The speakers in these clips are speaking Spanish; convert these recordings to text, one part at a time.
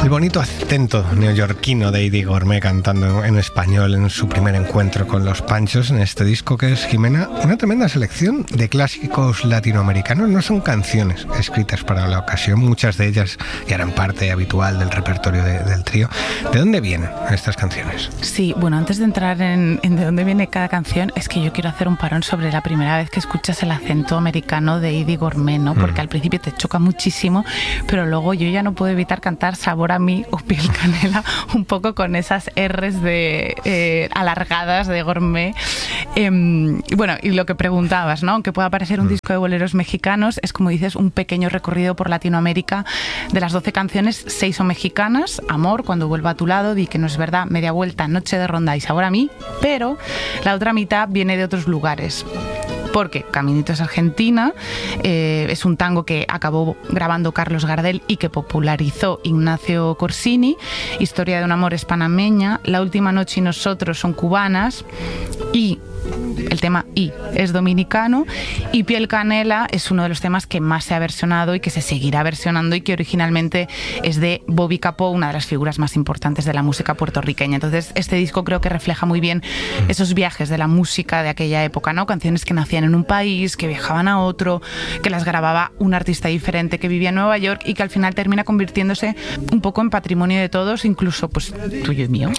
bonito acento neoyorquino de Eddie Gourmet cantando en español en su primer encuentro con los Panchos en este disco que es, Jimena, una tremenda selección de clásicos latinoamericanos. No son canciones escritas para la ocasión, muchas de ellas ya eran parte habitual del repertorio del trío. ¿De dónde vienen estas canciones? Sí, bueno, antes de entrar en de dónde viene cada canción, es que yo quiero hacer un parón sobre la primera vez que escuchas el acento americano de Eddie Gourmet, ¿no? Porque al principio te choca muchísimo, pero luego yo ya no puedo evitar cantar Sabor a mí o Piel Canela un poco con esas R's de alargadas de Gourmet. Bueno, y lo que preguntabas, ¿no? Aunque pueda parecer un disco de boleros mexicanos, es como dices, un pequeño recorrido por Latinoamérica. De las 12 canciones, 6 son mexicanas: Amor, Cuando vuelva a tu lado, Di que no es verdad, Media vuelta, Noche de ronda y Sabor a mí, pero la otra mitad viene de otros lugares. Porque Caminito es argentina, es un tango que acabó grabando Carlos Gardel y que popularizó Ignacio Corsini. Historia de un amor es panameña, La última noche y nosotros son cubanas, y el tema I es dominicano, y Piel Canela es uno de los temas que más se ha versionado y que se seguirá versionando, y que originalmente es de Bobby Capó, una de las figuras más importantes de la música puertorriqueña. Entonces este disco creo que refleja muy bien esos viajes de la música de aquella época, ¿no? Canciones que nacían en un país, que viajaban a otro, que las grababa un artista diferente que vivía en Nueva York y que al final termina convirtiéndose un poco en patrimonio de todos, incluso pues tuyo y mío.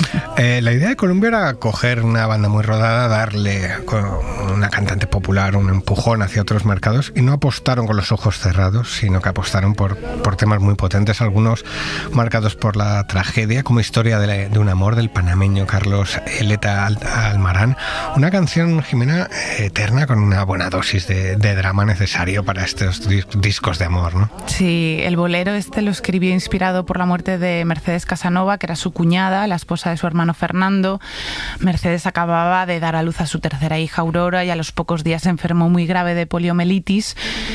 La idea de Columbia era coger una banda muy rodada, darle con una cantante popular un empujón hacia otros mercados, y no apostaron con los ojos cerrados, sino que apostaron por temas muy potentes, algunos marcados por la tragedia, como Historia de un amor del panameño Carlos Eleta Almarán, una canción, Jimena, eterna, con una buena dosis de drama necesario para estos discos de amor, ¿no? Sí, el bolero este lo escribió inspirado por la muerte de Mercedes Casanova, que era su cuñada, la esposa de su hermano Fernando. Mercedes acababa de dar a luz a su tercera hija Aurora y a los pocos días se enfermó muy grave de poliomielitis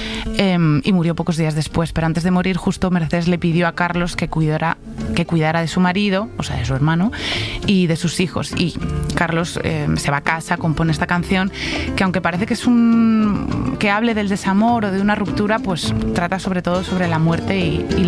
y murió pocos días después. Pero antes de morir, justo Mercedes le pidió a Carlos que cuidara de su marido, o sea, de su hermano, y de sus hijos. Y Carlos se va a casa, compone esta canción que, aunque parece que es que hable del desamor o de una ruptura, pues trata sobre todo sobre la muerte y